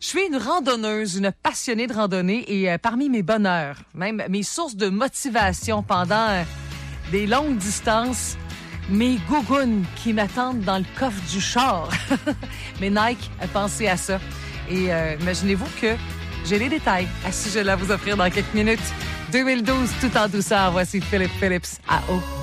Je suis une randonneuse, une passionnée de randonnée et parmi mes bonheurs, même mes sources de motivation pendant des longues distances, mes gougounes qui m'attendent dans le coffre du char. Mais Nike a pensé à ça. Et imaginez-vous que j'ai les détails à ce sujet-là à vous offrir dans quelques minutes. 2012, tout en douceur. Voici Philippe Phillips à eau.